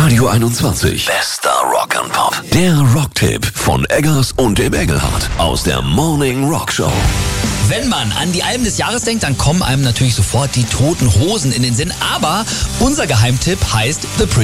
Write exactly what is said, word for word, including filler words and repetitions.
Radio einundzwanzig. Bester Rock and Pop. Der Rocktipp von Eggers und dem Engelhardt aus der Morning Rock Show. Wenn man an die Alben des Jahres denkt, dann kommen einem natürlich sofort die Toten Hosen in den Sinn. Aber unser Geheimtipp heißt The